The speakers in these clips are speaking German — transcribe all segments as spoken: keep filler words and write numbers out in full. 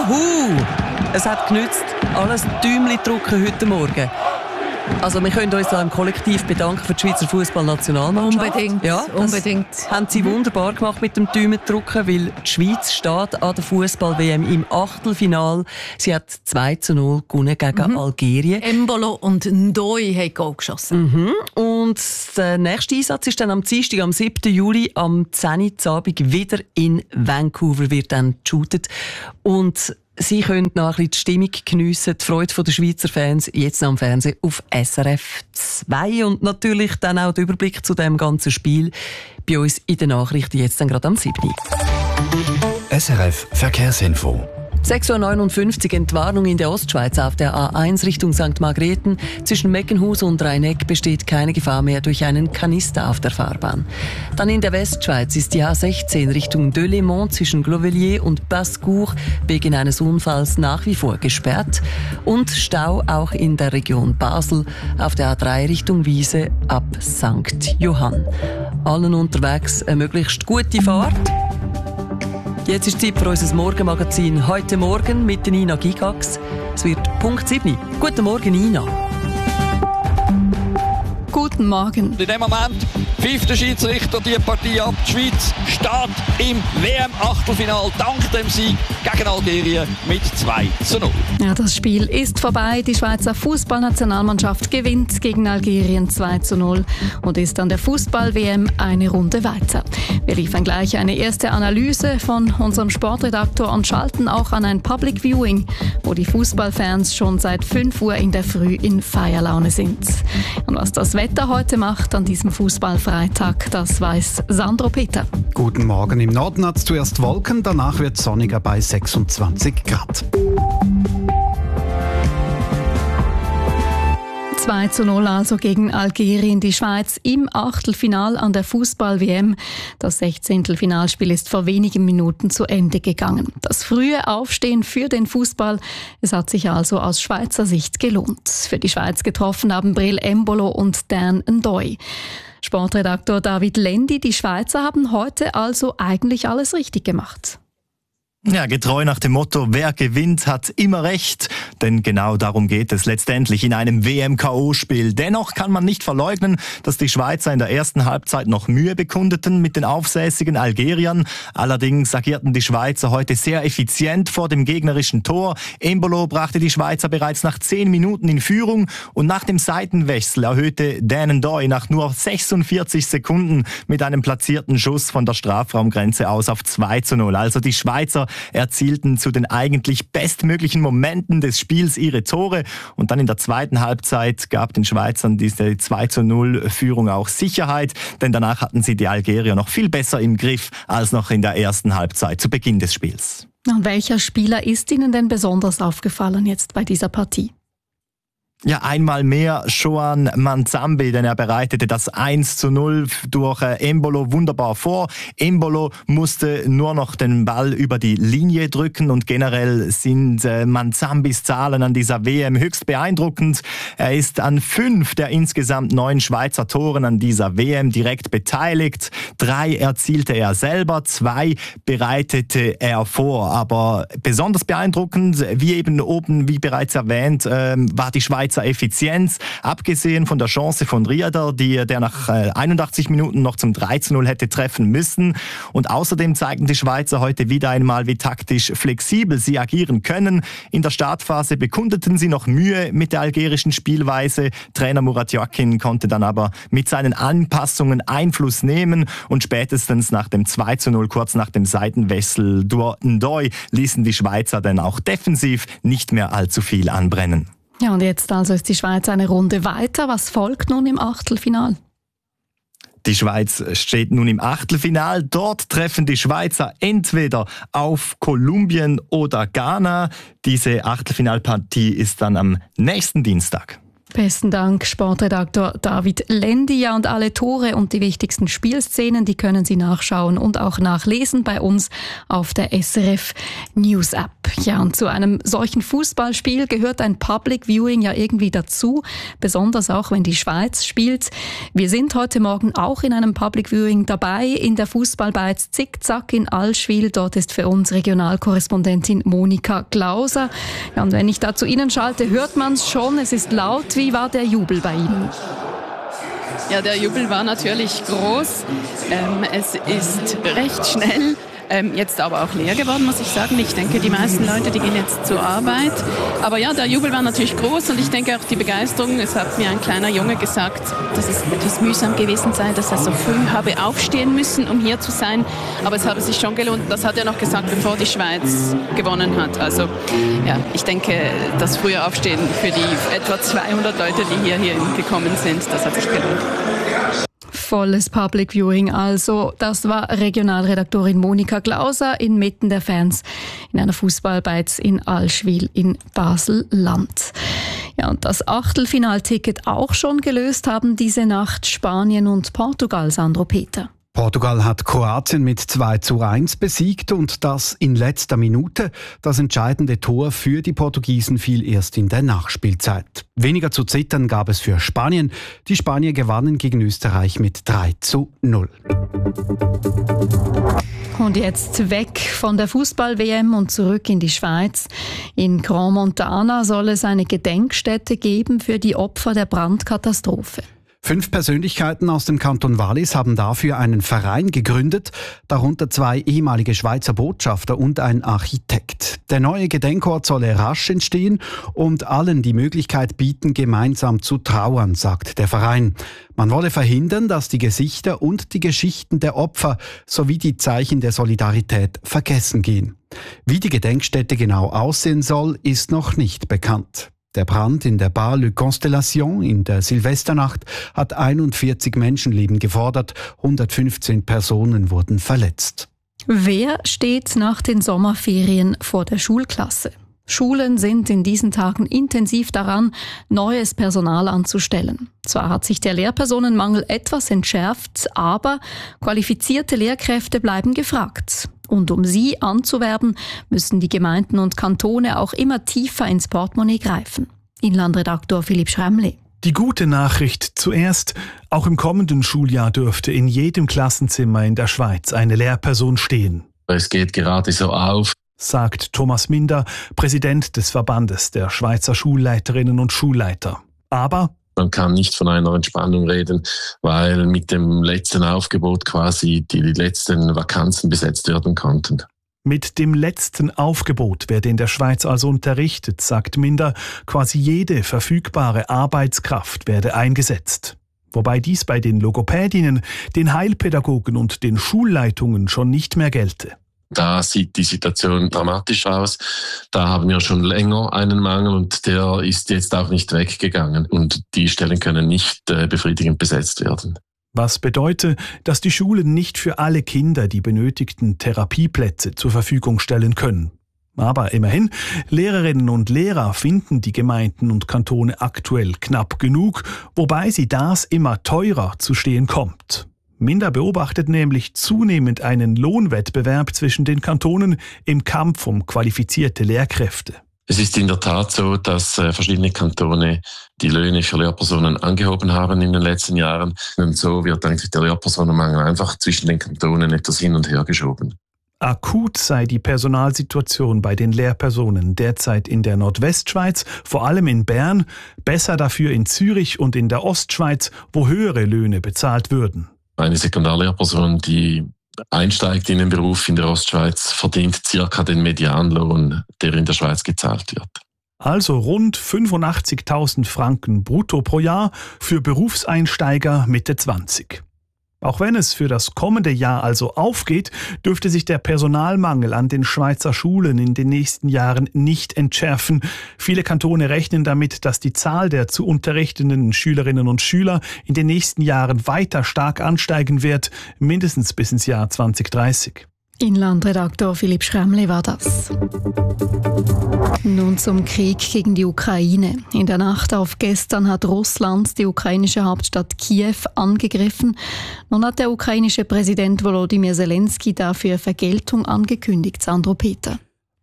Juhu! Es hat genützt. Alles Däumchen drücken heute Morgen. Also wir können uns da im Kollektiv bedanken für die Schweizer Fußballnationalmannschaft. Unbedingt, ja, unbedingt. Haben sie wunderbar gemacht mit dem Daumen drücken, weil die Schweiz steht an der Fußball-W M im Achtelfinal. Sie hat zwei zu null gewonnen gegen mhm. Algerien. Embolo und Ndoi haben Goal geschossen. Mhm. Und der nächste Einsatz ist dann am Dienstag, am siebten Juli, am zehn Uhr Abend wieder in Vancouver wird dann geshootet. Und Sie können noch ein bisschen die Stimmung geniessen, die Freude der Schweizer Fans, jetzt noch am Fernsehen auf S R F zwei. Und natürlich dann auch der Überblick zu dem ganzen Spiel bei uns in den Nachrichten, jetzt dann gerade am siebten S R F Verkehrsinfo. sechs Uhr neunundfünfzig Entwarnung in der Ostschweiz auf der A eins Richtung Sankt Margrethen. Zwischen Meckenhus und Rheineck besteht keine Gefahr mehr durch einen Kanister auf der Fahrbahn. Dann in der Westschweiz ist die A sechzehn Richtung Delémont zwischen Glovelier und Bascourt wegen eines Unfalls nach wie vor gesperrt. Und Stau auch in der Region Basel auf der A drei Richtung Wiese ab Sankt Johann. Allen unterwegs eine möglichst gute Fahrt. Jetzt ist Zeit für unser Morgenmagazin. Heute Morgen mit Nina Gigax. Es wird Punkt sieben. Guten Morgen, Nina. Guten Morgen. In dem Moment pfeift der Schiedsrichter die Partie ab. Die Schweiz steht im W M-Achtelfinal dank dem Sieg gegen Algerien mit zwei zu null. Ja, das Spiel ist vorbei. Die Schweizer Fußballnationalmannschaft gewinnt gegen Algerien zwei zu null und ist an der Fußball-W M eine Runde weiter. Wir liefern gleich eine erste Analyse von unserem Sportredaktor und schalten auch an ein Public Viewing, wo die Fußballfans schon seit fünf Uhr in der Früh in Feierlaune sind. Und was das Wetter heute macht an diesem Fußballfreitag, das weiß Sandro Peter. Guten Morgen. Im Norden hat es zuerst Wolken, danach wird es sonniger bei sechsundzwanzig Grad. zwei zu null also gegen Algerien, die Schweiz im Achtelfinal an der Fußball-W M. Das Sechzehntelfinalspiel ist vor wenigen Minuten zu Ende gegangen. Das frühe Aufstehen für den Fußball, es hat sich also aus Schweizer Sicht gelohnt. Für die Schweiz getroffen haben Breel Embolo und Dan Ndoi. Sportredaktor David Lendi, die Schweizer haben heute also eigentlich alles richtig gemacht. Ja, getreu nach dem Motto, wer gewinnt, hat immer recht. Denn genau darum geht es letztendlich in einem W M-K O-Spiel. Dennoch kann man nicht verleugnen, dass die Schweizer in der ersten Halbzeit noch Mühe bekundeten mit den aufsässigen Algeriern. Allerdings agierten die Schweizer heute sehr effizient vor dem gegnerischen Tor. Embolo brachte die Schweizer bereits nach zehn Minuten in Führung und nach dem Seitenwechsel erhöhte Dan Ndoi nach nur sechsundvierzig Sekunden mit einem platzierten Schuss von der Strafraumgrenze aus auf zwei zu null. Also die Schweizer erzielten zu den eigentlich bestmöglichen Momenten des Spiels ihre Tore und dann in der zweiten Halbzeit gab den Schweizern diese zwei zu null Führung auch Sicherheit, denn danach hatten sie die Algerier noch viel besser im Griff als noch in der ersten Halbzeit zu Beginn des Spiels. Und welcher Spieler ist Ihnen denn besonders aufgefallen jetzt bei dieser Partie? Ja, einmal mehr Shoan Manzambi, denn er bereitete das eins zu null durch Embolo wunderbar vor. Embolo musste nur noch den Ball über die Linie drücken und generell sind Manzambis Zahlen an dieser W M höchst beeindruckend. Er ist an fünf der insgesamt neun Schweizer Toren an dieser W M direkt beteiligt. Drei erzielte er selber, zwei bereitete er vor. Aber besonders beeindruckend, wie eben oben, wie bereits erwähnt, war die Schweizer Effizienz, abgesehen von der Chance von Rieder, die der nach einundachtzig Minuten noch zum drei zu null hätte treffen müssen. Und außerdem zeigten die Schweizer heute wieder einmal, wie taktisch flexibel sie agieren können. In der Startphase bekundeten sie noch Mühe mit der algerischen Spielweise. Trainer Murat Yakin konnte dann aber mit seinen Anpassungen Einfluss nehmen und spätestens nach dem zwei zu null, kurz nach dem Seitenwechsel durch Ndoi, ließen die Schweizer dann auch defensiv nicht mehr allzu viel anbrennen. Ja, und jetzt also ist die Schweiz eine Runde weiter. Was folgt nun im Achtelfinal? Die Schweiz steht nun im Achtelfinal. Dort treffen die Schweizer entweder auf Kolumbien oder Ghana. Diese Achtelfinalpartie ist dann am nächsten Dienstag. Besten Dank, Sportredaktor David Lendi. Ja, und alle Tore und die wichtigsten Spielszenen, die können Sie nachschauen und auch nachlesen bei uns auf der S R F News App. Ja, und zu einem solchen Fußballspiel gehört ein Public Viewing ja irgendwie dazu, besonders auch wenn die Schweiz spielt. Wir sind heute Morgen auch in einem Public Viewing dabei, in der Fußballbeiz Zickzack in Allschwil. Dort ist für uns Regionalkorrespondentin Monika Glauser. Ja, und wenn ich da zu Ihnen schalte, hört man es schon, es ist laut. Wie war der Jubel bei Ihnen? Ja, der Jubel war natürlich groß. Ähm, es ist recht schnell. Ähm, jetzt aber auch leer geworden, muss ich sagen. Ich denke, die meisten Leute, die gehen jetzt zur Arbeit. Aber ja, der Jubel war natürlich groß und ich denke auch die Begeisterung. Es hat mir ein kleiner Junge gesagt, dass es etwas mühsam gewesen sei, dass er so früh habe aufstehen müssen, um hier zu sein. Aber es habe sich schon gelohnt. Das hat er noch gesagt, bevor die Schweiz gewonnen hat. Also ja, ich denke, das frühe Aufstehen für die etwa zweihundert Leute, die hier, hier gekommen sind, das hat sich gelohnt. Volles Public Viewing also. Das war Regionalredaktorin Monika Glauser inmitten der Fans in einer Fußballbeiz in Allschwil in Basel-Land. Ja, und das Achtelfinalticket auch schon gelöst haben diese Nacht Spanien und Portugal, Sandro Peter. Portugal hat Kroatien mit zwei zu eins besiegt und das in letzter Minute. Das entscheidende Tor für die Portugiesen fiel erst in der Nachspielzeit. Weniger zu zittern gab es für Spanien. Die Spanier gewannen gegen Österreich mit drei zu null. Und jetzt weg von der Fußball-W M und zurück in die Schweiz. In Grand Montana soll es eine Gedenkstätte geben für die Opfer der Brandkatastrophe. Fünf Persönlichkeiten aus dem Kanton Wallis haben dafür einen Verein gegründet, darunter zwei ehemalige Schweizer Botschafter und ein Architekt. Der neue Gedenkort solle rasch entstehen und allen die Möglichkeit bieten, gemeinsam zu trauern, sagt der Verein. Man wolle verhindern, dass die Gesichter und die Geschichten der Opfer sowie die Zeichen der Solidarität vergessen gehen. Wie die Gedenkstätte genau aussehen soll, ist noch nicht bekannt. Der Brand in der Bar Le Constellation in der Silvesternacht hat einundvierzig Menschenleben gefordert, hundertfünfzehn Personen wurden verletzt. Wer steht nach den Sommerferien vor der Schulklasse? Schulen sind in diesen Tagen intensiv daran, neues Personal anzustellen. Zwar hat sich der Lehrpersonenmangel etwas entschärft, aber qualifizierte Lehrkräfte bleiben gefragt. Und um sie anzuwerben, müssen die Gemeinden und Kantone auch immer tiefer ins Portemonnaie greifen. Inlandredaktor Philipp Schremli. Die gute Nachricht zuerst. Auch im kommenden Schuljahr dürfte in jedem Klassenzimmer in der Schweiz eine Lehrperson stehen. Es geht gerade so auf, sagt Thomas Minder, Präsident des Verbandes der Schweizer Schulleiterinnen und Schulleiter. Aber man kann nicht von einer Entspannung reden, weil mit dem letzten Aufgebot quasi die letzten Vakanzen besetzt werden konnten. Mit dem letzten Aufgebot werde in der Schweiz also unterrichtet, sagt Minder. Quasi jede verfügbare Arbeitskraft werde eingesetzt. Wobei dies bei den Logopädinnen, den Heilpädagogen und den Schulleitungen schon nicht mehr gelte. Da sieht die Situation dramatisch aus. Da haben wir schon länger einen Mangel und der ist jetzt auch nicht weggegangen. Und die Stellen können nicht äh, befriedigend besetzt werden. Was bedeutet, dass die Schulen nicht für alle Kinder die benötigten Therapieplätze zur Verfügung stellen können. Aber immerhin, Lehrerinnen und Lehrer finden die Gemeinden und Kantone aktuell knapp genug, wobei sie das immer teurer zu stehen kommt. Minder beobachtet nämlich zunehmend einen Lohnwettbewerb zwischen den Kantonen im Kampf um qualifizierte Lehrkräfte. Es ist in der Tat so, dass äh, verschiedene Kantone die Löhne für Lehrpersonen angehoben haben in den letzten Jahren. Und so wird eigentlich der Lehrpersonenmangel einfach zwischen den Kantonen etwas hin und her geschoben. Akut sei die Personalsituation bei den Lehrpersonen derzeit in der Nordwestschweiz, vor allem in Bern, besser dafür in Zürich und in der Ostschweiz, wo höhere Löhne bezahlt würden. Eine Sekundarlehrperson, die einsteigt in den Beruf in der Ostschweiz, verdient circa den Medianlohn, der in der Schweiz gezahlt wird. Also rund fünfundachtzigtausend Franken brutto pro Jahr für Berufseinsteiger Mitte zwanzig. Auch wenn es für das kommende Jahr also aufgeht, dürfte sich der Personalmangel an den Schweizer Schulen in den nächsten Jahren nicht entschärfen. Viele Kantone rechnen damit, dass die Zahl der zu unterrichtenden Schülerinnen und Schüler in den nächsten Jahren weiter stark ansteigen wird, mindestens bis ins Jahr zwanzig dreißig. Inlandredaktor Philipp Schremli war das. Nun zum Krieg gegen die Ukraine. In der Nacht auf gestern hat Russland die ukrainische Hauptstadt Kiew angegriffen. Nun hat der ukrainische Präsident Volodymyr Zelensky dafür Vergeltung angekündigt, Sandro Peter.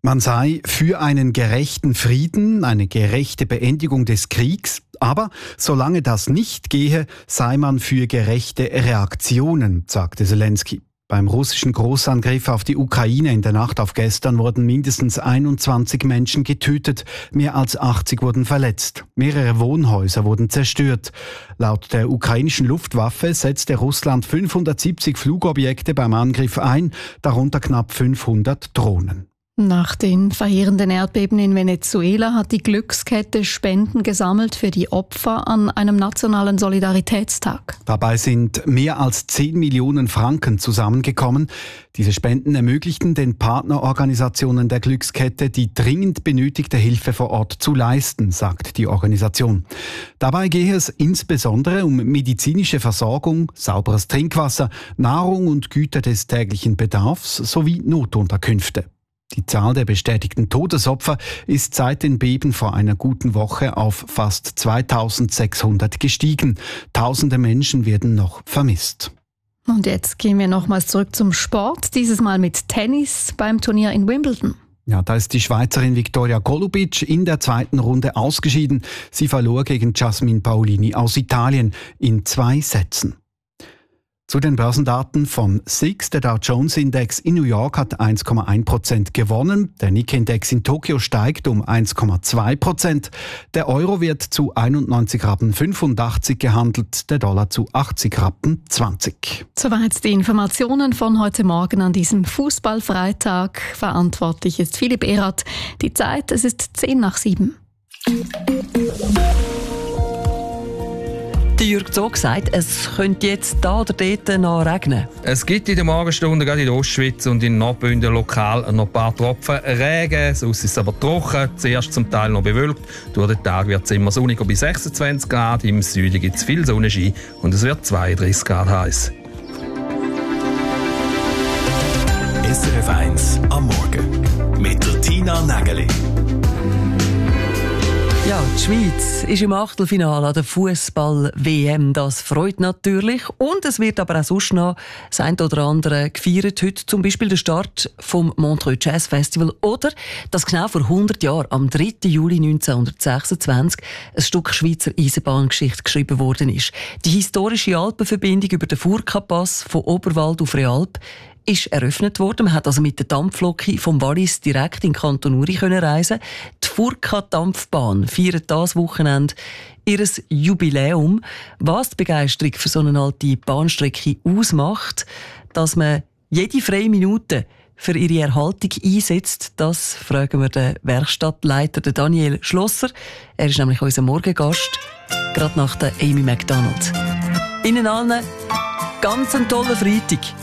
Man sei für einen gerechten Frieden, eine gerechte Beendigung des Kriegs, aber solange das nicht gehe, sei man für gerechte Reaktionen, sagte Zelensky. Beim russischen Großangriff auf die Ukraine in der Nacht auf gestern wurden mindestens einundzwanzig Menschen getötet, mehr als achtzig wurden verletzt. Mehrere Wohnhäuser wurden zerstört. Laut der ukrainischen Luftwaffe setzte Russland fünfhundertsiebzig Flugobjekte beim Angriff ein, darunter knapp fünfhundert Drohnen. Nach den verheerenden Erdbeben in Venezuela hat die Glückskette Spenden gesammelt für die Opfer an einem nationalen Solidaritätstag. Dabei sind mehr als zehn Millionen Franken zusammengekommen. Diese Spenden ermöglichten den Partnerorganisationen der Glückskette, die dringend benötigte Hilfe vor Ort zu leisten, sagt die Organisation. Dabei gehe es insbesondere um medizinische Versorgung, sauberes Trinkwasser, Nahrung und Güter des täglichen Bedarfs sowie Notunterkünfte. Die Zahl der bestätigten Todesopfer ist seit den Beben vor einer guten Woche auf fast zweitausendsechshundert gestiegen. Tausende Menschen werden noch vermisst. Und jetzt gehen wir nochmals zurück zum Sport, dieses Mal mit Tennis beim Turnier in Wimbledon. Ja, da ist die Schweizerin Viktoria Golubic in der zweiten Runde ausgeschieden. Sie verlor gegen Jasmine Paolini aus Italien in zwei Sätzen. Zu den Börsendaten von S I X. Der Dow Jones Index in New York hat eins Komma eins Prozent gewonnen. Der Nikkei-Index in Tokio steigt um eins Komma zwei Prozent. Der Euro wird zu einundneunzig Rappen fünfundachtzig gehandelt, der Dollar zu achtzig Rappen zwanzig. Soweit die Informationen von heute Morgen an diesem Fußballfreitag. Verantwortlich ist Philipp Erath. Die Zeit, es ist zehn nach sieben. Jürg Zog sagt, es könnte jetzt da oder dort noch regnen. Es gibt in den Morgenstunden gerade in der Ostschweiz und in Nordbünden lokal noch ein paar Tropfen Regen. Sonst ist es aber trocken, zuerst zum Teil noch bewölkt. Durch den Tag wird es immer sonniger bei sechsundzwanzig Grad. Im Süden gibt es viel Sonnenschein und es wird zweiunddreißig Grad heiß. S R F eins am Morgen mit der Tina Nägeli. Ja, die Schweiz ist im Achtelfinale an der Fußball-W M. Das freut natürlich. Und es wird aber auch sonst noch das eine oder andere gefeiert. Heute zum Beispiel der Start vom Montreux Jazz Festival. Oder, dass genau vor hundert Jahren, am dritten Juli neunzehnhundertsechsundzwanzig, ein Stück Schweizer Eisenbahngeschichte geschrieben worden ist. Die historische Alpenverbindung über den Furka-Pass von Oberwald auf Realp ist eröffnet worden. Man hat also mit der Dampflok vom Wallis direkt in den Kanton Uri reisen. Die Furka-Dampfbahn feiert dieses Wochenende ihr Jubiläum. Was die Begeisterung für so eine alte Bahnstrecke ausmacht, dass man jede freie Minute für ihre Erhaltung einsetzt, das fragen wir den Werkstattleiter den Daniel Schlosser. Er ist nämlich unser Morgengast, gerade nach der Amy McDonald. Ihnen allen ganz einen tollen Freitag.